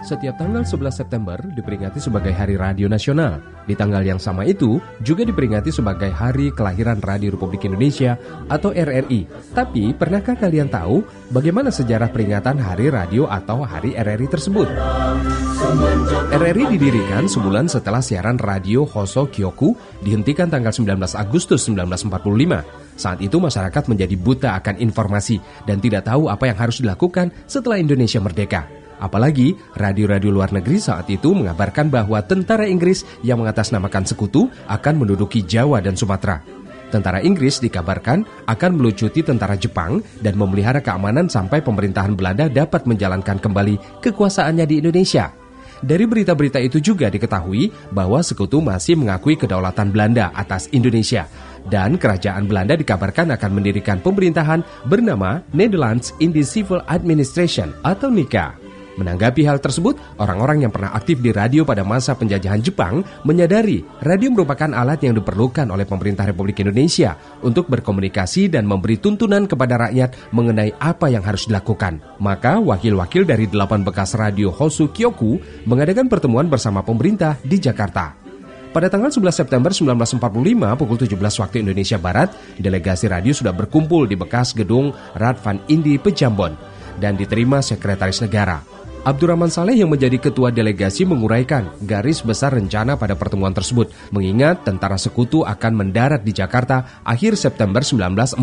Setiap tanggal 11 September diperingati sebagai Hari Radio Nasional. Di tanggal yang sama itu juga diperingati sebagai Hari Kelahiran Radio Republik Indonesia atau RRI. Tapi pernahkah kalian tahu bagaimana sejarah peringatan Hari Radio atau Hari RRI tersebut? RRI didirikan sebulan setelah siaran radio Hoso Kyoku dihentikan tanggal 19 Agustus 1945. Saat itu masyarakat menjadi buta akan informasi dan tidak tahu apa yang harus dilakukan setelah Indonesia merdeka. Apalagi radio-radio luar negeri saat itu mengabarkan bahwa tentara Inggris yang mengatasnamakan sekutu akan menduduki Jawa dan Sumatera. Tentara Inggris dikabarkan akan melucuti tentara Jepang dan memelihara keamanan sampai pemerintahan Belanda dapat menjalankan kembali kekuasaannya di Indonesia. Dari berita-berita itu juga diketahui bahwa sekutu masih mengakui kedaulatan Belanda atas Indonesia. Dan kerajaan Belanda dikabarkan akan mendirikan pemerintahan bernama Netherlands Indian Civil Administration atau NICA. Menanggapi hal tersebut, orang-orang yang pernah aktif di radio pada masa penjajahan Jepang menyadari radio merupakan alat yang diperlukan oleh pemerintah Republik Indonesia untuk berkomunikasi dan memberi tuntunan kepada rakyat mengenai apa yang harus dilakukan. Maka wakil-wakil dari 8 bekas radio Hoso Kyoku mengadakan pertemuan bersama pemerintah di Jakarta. Pada tanggal 11 September 1945 pukul 17 waktu Indonesia Barat, delegasi radio sudah berkumpul di bekas gedung Radvan Indi Pejambon dan diterima Sekretaris Negara. Abdurrahman Saleh yang menjadi ketua delegasi menguraikan garis besar rencana pada pertemuan tersebut, mengingat tentara sekutu akan mendarat di Jakarta akhir September 1945.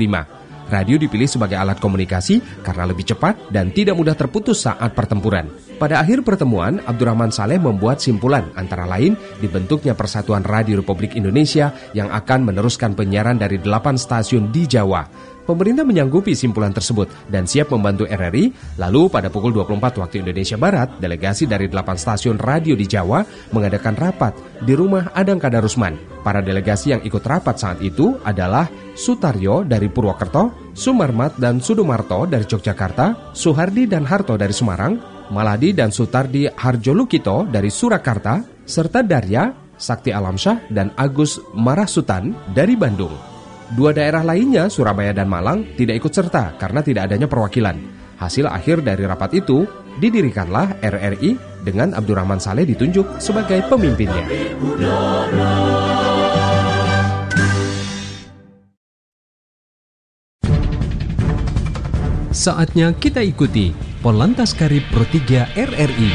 Radio dipilih sebagai alat komunikasi karena lebih cepat dan tidak mudah terputus saat pertempuran. Pada akhir pertemuan, Abdurrahman Saleh membuat simpulan antara lain dibentuknya Persatuan Radio Republik Indonesia yang akan meneruskan penyiaran dari 8 stasiun di Jawa. Pemerintah menyanggupi simpulan tersebut dan siap membantu RRI. Lalu pada pukul 24 waktu Indonesia Barat, delegasi dari 8 stasiun radio di Jawa mengadakan rapat di rumah Adang Kadarusman. Para delegasi yang ikut rapat saat itu adalah Sutaryo dari Purwokerto, Sumarmat dan Sudumarto dari Yogyakarta, Suhardi dan Harto dari Semarang, Maladi dan Sutardi Harjolukito dari Surakarta, serta Darya, Sakti Alamsyah dan Agus Marasutan dari Bandung. 2 daerah lainnya, Surabaya dan Malang, tidak ikut serta karena tidak adanya perwakilan. Hasil akhir dari rapat itu, didirikanlah RRI dengan Abdurrahman Saleh ditunjuk sebagai pemimpinnya. Saatnya kita ikuti Polantas Karib Pro 3 RRI.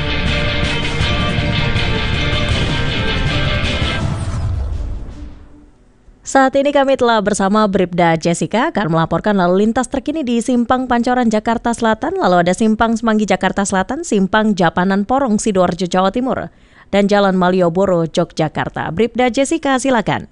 Saat ini kami telah bersama Bribda Jessica akan melaporkan lalu lintas terkini di Simpang Pancoran Jakarta Selatan, lalu ada Simpang Semanggi Jakarta Selatan, Simpang Japanan Porong Sidoarjo Jawa Timur, dan Jalan Malioboro Yogyakarta. Bribda Jessica, silakan.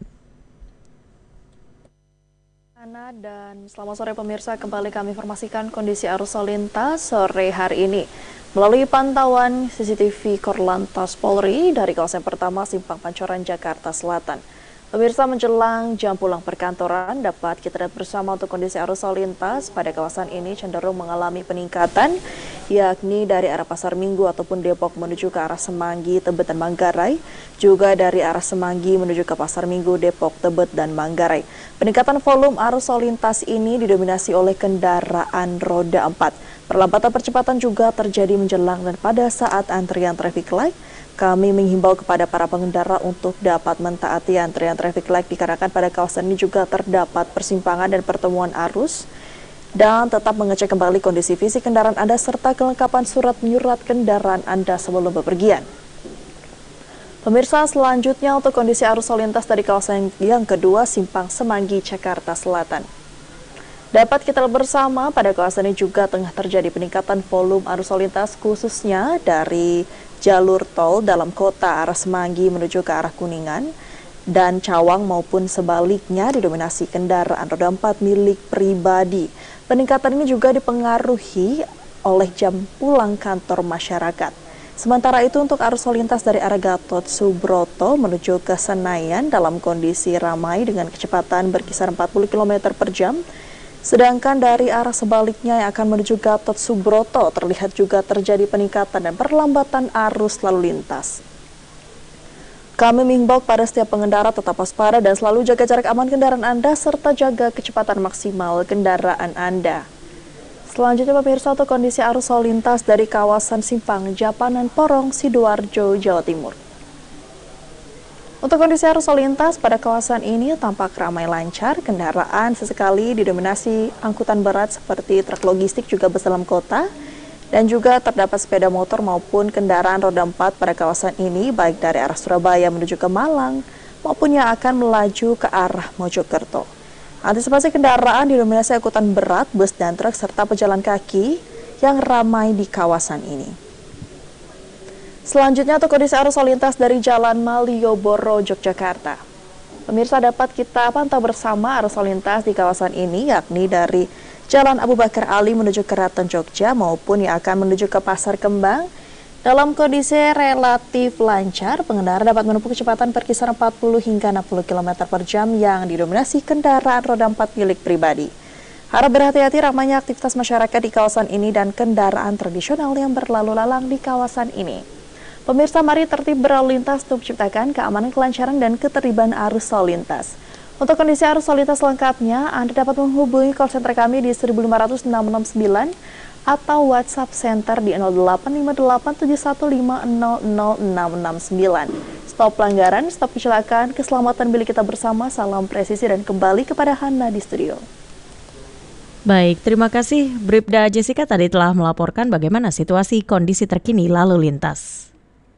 Dan selamat sore pemirsa, kembali kami informasikan kondisi arus lalu lintas sore hari ini melalui pantauan CCTV Korlantas Polri dari kawasan pertama Simpang Pancoran Jakarta Selatan. Pemirsa, menjelang jam pulang perkantoran dapat kita lihat bersama untuk kondisi arus lalu lintas pada kawasan ini cenderung mengalami peningkatan, yakni dari arah Pasar Minggu ataupun Depok menuju ke arah Semanggi, Tebet, dan Manggarai, juga dari arah Semanggi menuju ke Pasar Minggu, Depok, Tebet, dan Manggarai. Peningkatan volume arus lalu lintas ini didominasi oleh kendaraan roda 4. Perlambatan percepatan juga terjadi menjelang dan pada saat antrian traffic light. Kami menghimbau kepada para pengendara untuk dapat mentaati antrian traffic light dikarenakan pada kawasan ini juga terdapat persimpangan dan pertemuan arus, dan tetap mengecek kembali kondisi fisik kendaraan Anda serta kelengkapan surat menyurat kendaraan Anda sebelum bepergian. Pemirsa, selanjutnya untuk kondisi arus lalu lintas dari kawasan yang kedua Simpang Semanggi Jakarta Selatan. Dapat kita lihat bersama pada kawasan ini juga tengah terjadi peningkatan volume arus lalu lintas khususnya dari jalur tol dalam kota arah Semanggi menuju ke arah Kuningan dan Cawang maupun sebaliknya didominasi kendaraan roda 4 milik pribadi. Peningkatan ini juga dipengaruhi oleh jam pulang kantor masyarakat. Sementara itu untuk arus lalu lintas dari arah Gatot Subroto menuju ke Senayan dalam kondisi ramai dengan kecepatan berkisar 40 km per jam. Sedangkan dari arah sebaliknya yang akan menuju Gatot Subroto terlihat juga terjadi peningkatan dan perlambatan arus lalu lintas. Kami mengimbau pada setiap pengendara tetap waspada dan selalu jaga jarak aman kendaraan Anda serta jaga kecepatan maksimal kendaraan Anda. Selanjutnya pemirsa, untuk kondisi arus lalu lintas dari kawasan Simpang Japanan Porong, Sidoarjo, Jawa Timur. Untuk kondisi arus lalu lintas pada kawasan ini tampak ramai lancar, kendaraan sesekali didominasi angkutan berat seperti truk logistik juga bus dalam kota, dan juga terdapat sepeda motor maupun kendaraan roda 4 pada kawasan ini, baik dari arah Surabaya menuju ke Malang maupun yang akan melaju ke arah Mojokerto. Antisipasi kendaraan didominasi angkutan berat, bus dan truk serta pejalan kaki yang ramai di kawasan ini. Selanjutnya untuk kondisi arus lalu lintas dari Jalan Malioboro, Yogyakarta. Pemirsa, dapat kita pantau bersama arus lalu lintas di kawasan ini, yakni dari Jalan Abu Bakar Ali menuju Keraton Jogja maupun yang akan menuju ke Pasar Kembang. Dalam kondisi relatif lancar, pengendara dapat menempuh kecepatan berkisar 40 hingga 60 km per jam yang didominasi kendaraan roda 4 milik pribadi. Harap berhati-hati ramainya aktivitas masyarakat di kawasan ini dan kendaraan tradisional yang berlalu lalang di kawasan ini. Pemirsa, mari tertib berlalu lintas untuk menciptakan keamanan, kelancaran, dan ketertiban arus lalu lintas. Untuk kondisi arus lalu lintas lengkapnya, Anda dapat menghubungi call center kami di 15569 atau WhatsApp Center di 085871500669. Stop pelanggaran, stop kecelakaan, keselamatan milik kita bersama. Salam presisi dan kembali kepada Hana di studio. Baik, terima kasih Bribda Jessica tadi telah melaporkan bagaimana situasi kondisi terkini lalu lintas.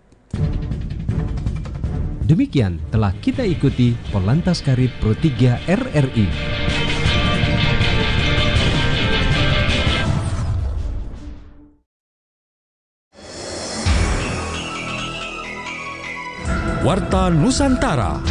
Demikian telah kita ikuti Polantas Karib Pro 3 RRI. Warta Nusantara.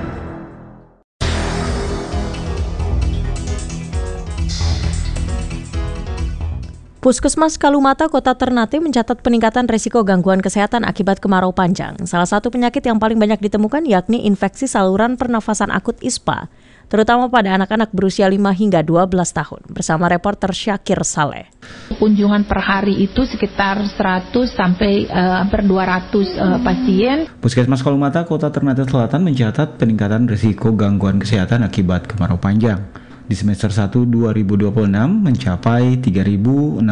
Puskesmas Kalumata, Kota Ternate mencatat peningkatan risiko gangguan kesehatan akibat kemarau panjang. Salah satu penyakit yang paling banyak ditemukan yakni infeksi saluran pernafasan akut ISPA, terutama pada anak-anak berusia 5 hingga 12 tahun. Bersama reporter Syakir Saleh. Kunjungan per hari itu sekitar 100 sampai hampir 200 pasien. Puskesmas Kalumata, Kota Ternate Selatan mencatat peningkatan risiko gangguan kesehatan akibat kemarau panjang. Di semester 1 2026 mencapai 3.694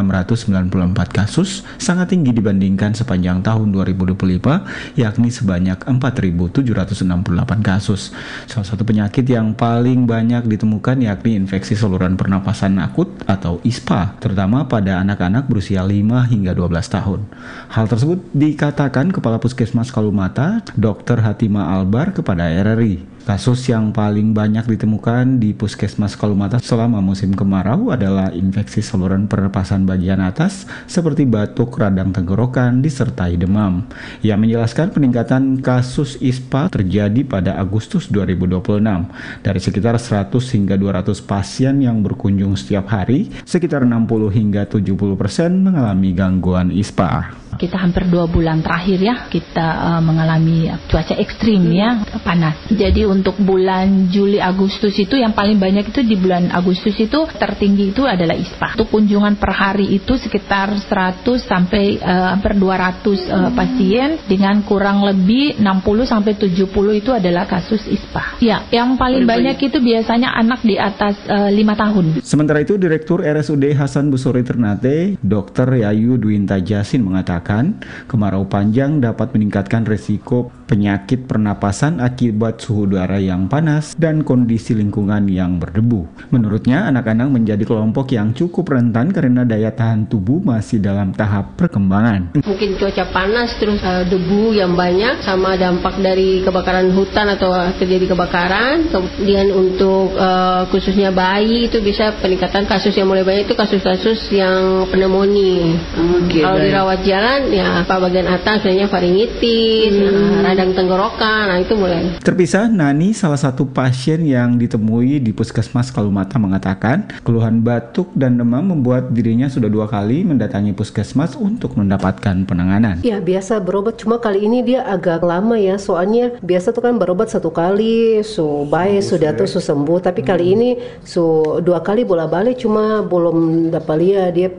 kasus, sangat tinggi dibandingkan sepanjang tahun 2025, yakni sebanyak 4.768 kasus. Salah satu penyakit yang paling banyak ditemukan yakni infeksi saluran pernapasan akut atau ISPA, terutama pada anak-anak berusia 5 hingga 12 tahun. Hal tersebut dikatakan Kepala Puskesmas Kalumata, Dr. Hatima Albar kepada RRI. Kasus yang paling banyak ditemukan di Puskesmas Kalumata selama musim kemarau adalah infeksi saluran pernapasan bagian atas seperti batuk, radang tenggorokan, disertai demam. Ia menjelaskan peningkatan kasus ISPA terjadi pada Agustus 2026. Dari sekitar 100 hingga 200 pasien yang berkunjung setiap hari, sekitar 60 hingga 70% mengalami gangguan ISPA. Kita hampir 2 bulan terakhir ya, kita mengalami cuaca ekstrim ya, panas. Jadi untuk bulan Juli Agustus itu yang paling banyak itu di bulan Agustus itu tertinggi itu adalah ISPA. Untuk kunjungan per hari itu sekitar 100 sampai hampir 200 pasien dengan kurang lebih 60 sampai 70 itu adalah kasus ISPA. Ya, yang paling banyak itu biasanya anak di atas 5 tahun. Sementara itu Direktur RSUD Hasan Busuri Ternate, Dr. Yayu Dwinta Jasin mengatakan kemarau panjang dapat meningkatkan risiko penyakit pernapasan akibat suhu udara yang panas dan kondisi lingkungan yang berdebu. Menurutnya, anak-anak menjadi kelompok yang cukup rentan karena daya tahan tubuh masih dalam tahap perkembangan. Mungkin cuaca panas, terus debu yang banyak, sama dampak dari kebakaran hutan atau terjadi kebakaran. Kemudian untuk khususnya bayi itu bisa peningkatan kasus yang mulai banyak itu kasus-kasus yang pneumonia. Kalau dirawat jalan, ya bagian atas misalnya faringitis, radang tenggorokan, nah itu mulai. Terpisah, Nani, salah satu pasien yang ditemui di Puskesmas Kalumata mengatakan keluhan batuk dan demam membuat dirinya sudah 2 kali mendatangi Puskesmas untuk mendapatkan penanganan. Ya, biasa berobat, cuma kali ini dia agak lama ya, soalnya biasa tuh kan berobat 1 kali, baik sudah tuh sembuh, tapi kali ini 2 kali bolak-balik cuma belum dapat lihat dia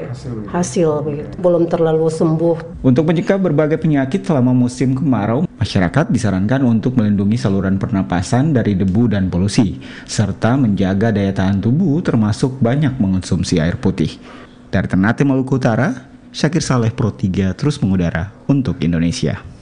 hasil begitu, belum terlalu sembuh. Untuk mencegah berbagai penyakit selama musim kemarau, masyarakat disarankan untuk melindungi saluran pernapasan dari debu dan polusi, serta menjaga daya tahan tubuh termasuk banyak mengonsumsi air putih. Dari Ternate, Maluku Utara, Syakir Saleh Pro 3 terus mengudara untuk Indonesia.